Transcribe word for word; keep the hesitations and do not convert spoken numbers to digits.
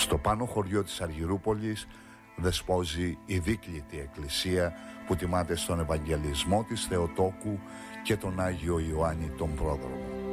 Στο πάνω χωριό της Αργυρούπολης δεσπόζει η δίκλητη εκκλησία που τιμάται στον Ευαγγελισμό της Θεοτόκου και τον Άγιο Ιωάννη τον Πρόδρομο.